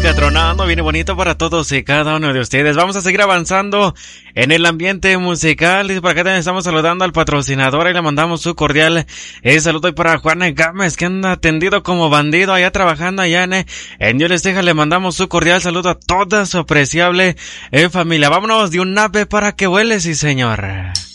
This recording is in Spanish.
música tronando, viene bonito para todos y cada uno de ustedes. Vamos a seguir avanzando en el ambiente musical. Y por acá también estamos saludando al patrocinador y le mandamos su cordial saludo y para Juan Gámez, que anda atendido como bandido allá trabajando allá en Dios les deja. Le mandamos su cordial saludo a toda su apreciable familia. Vámonos de un ave para que vuele, sí señor.